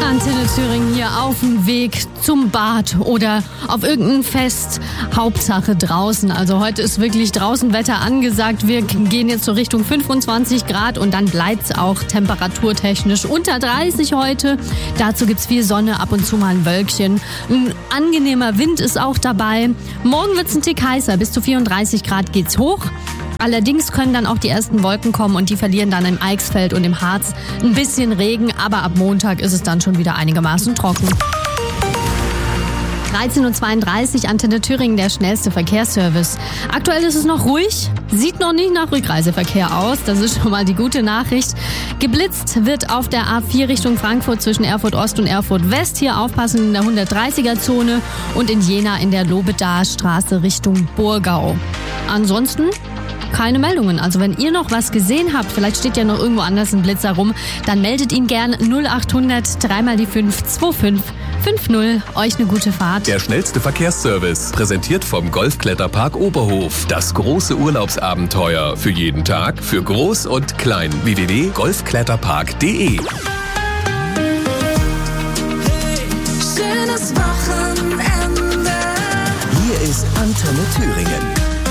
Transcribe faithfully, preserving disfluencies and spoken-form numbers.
Antenne Thüringen hier auf dem Weg zum Bad oder auf irgendein Fest. Hauptsache draußen. Also heute ist wirklich draußen Wetter angesagt. Wir gehen jetzt so Richtung fünfundzwanzig Grad und dann bleibt es auch temperaturtechnisch unter dreißig heute. Dazu gibt es viel Sonne, ab und zu mal ein Wölkchen. Ein angenehmer Wind ist auch dabei. Morgen wird es ein Tick heißer. Bis zu vierunddreißig Grad geht's hoch. Allerdings können dann auch die ersten Wolken kommen und die verlieren dann im Eichsfeld und im Harz ein bisschen Regen, aber ab Montag ist es dann schon wieder einigermaßen trocken. dreizehn Uhr zweiunddreißig, Antenne Thüringen, der schnellste Verkehrsservice. Aktuell ist es noch ruhig, sieht noch nicht nach Rückreiseverkehr aus, das ist schon mal die gute Nachricht. Geblitzt wird auf der A vier Richtung Frankfurt zwischen Erfurt Ost und Erfurt West. Hier aufpassen in der hundertdreißiger-Zone und in Jena in der Lobedaer Straße Richtung Burgau. Ansonsten keine Meldungen. Also wenn ihr noch was gesehen habt, vielleicht steht ja noch irgendwo anders ein Blitzer rum, dann meldet ihn gern null acht hundert drei mal die fünf zwei fünf fünf null. Euch eine gute Fahrt. Der schnellste Verkehrsservice, präsentiert vom Golfkletterpark Oberhof. Das große Urlaubsabenteuer für jeden Tag, für Groß und Klein. w w w punkt golfkletterpark punkt de Hey, schönes Wochenende. Hier ist Antenne Thüringen.